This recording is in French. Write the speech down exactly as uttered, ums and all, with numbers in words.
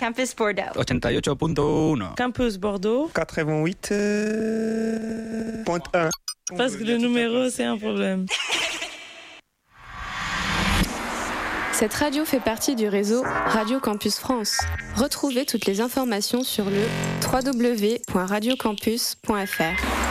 Campus Bordeaux. ochenta y ocho punto uno. Campus Bordeaux. quatre-vingt-huit point un. Parce que le numéro, c'est un problème. Cette radio fait partie du réseau Radio Campus France. Retrouvez toutes les informations sur le w w w point radio campus point f r.